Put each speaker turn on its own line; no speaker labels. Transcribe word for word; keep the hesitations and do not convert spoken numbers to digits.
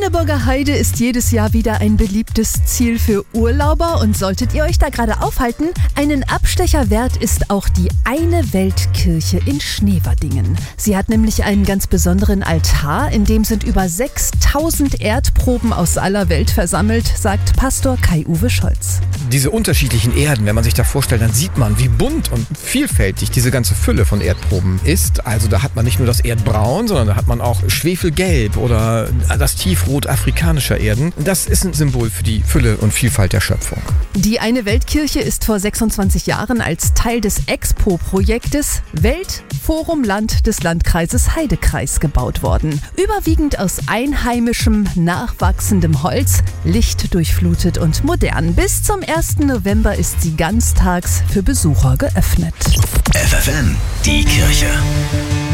Sonneburger Heide ist jedes Jahr wieder ein beliebtes Ziel für Urlauber und solltet ihr euch da gerade aufhalten, einen Abstecher wert ist auch die Eine Weltkirche in Schneverdingen. Sie hat nämlich einen ganz besonderen Altar, in dem sind über sechstausend Erdproben aus aller Welt versammelt, sagt Pastor Kai-Uwe Scholz.
Diese unterschiedlichen Erden, wenn man sich da vorstellt, dann sieht man, wie bunt und vielfältig diese ganze Fülle von Erdproben ist. Also da hat man nicht nur das Erdbraun, sondern da hat man auch Schwefelgelb oder das Tiefrot afrikanischer Erden. Das ist ein Symbol für die Fülle und Vielfalt der Schöpfung.
Die Eine Weltkirche ist vor sechsundzwanzig Jahren als Teil des Expo-Projektes Weltforum Land des Landkreises Heidekreis gebaut worden. Überwiegend aus einheimischem, nachwachsendem Holz, lichtdurchflutet und modern. Bis zum ersten November ist sie ganztags für Besucher geöffnet.
F F N, die Kirche.